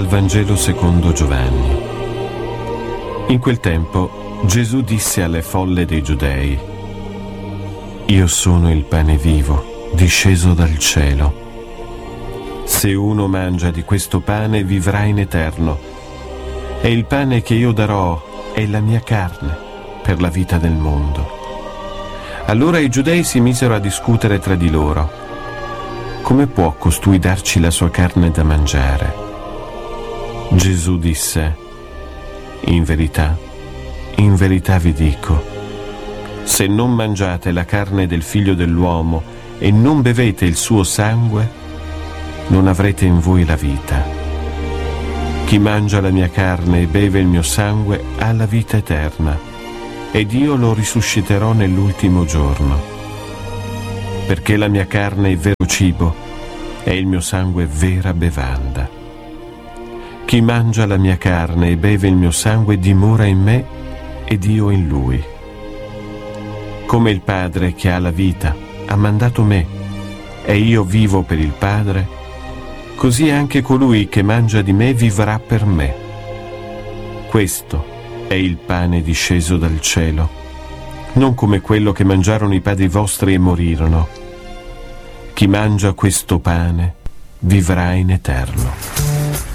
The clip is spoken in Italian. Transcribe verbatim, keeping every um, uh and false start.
Dal Vangelo secondo Giovanni. In quel tempo Gesù disse alle folle dei Giudei: Io sono il pane vivo, disceso dal cielo. Se uno mangia di questo pane vivrà in eterno, e il pane che io darò è la mia carne per la vita del mondo. Allora i Giudei si misero a discutere tra di loro: come può costui darci la sua carne da mangiare? Gesù disse: in verità, in verità vi dico, se non mangiate la carne del Figlio dell'uomo e non bevete il suo sangue, non avrete in voi la vita. Chi mangia la mia carne e beve il mio sangue ha la vita eterna, ed io lo risusciterò nell'ultimo giorno. Perché la mia carne è vero cibo e il mio sangue è vera bevanda. Chi mangia la mia carne e beve il mio sangue dimora in me ed io in lui. Come il Padre che ha la vita ha mandato me e io vivo per il Padre, così anche colui che mangia di me vivrà per me. Questo è il pane disceso dal cielo, non come quello che mangiarono i padri vostri e morirono. Chi mangia questo pane vivrà in eterno.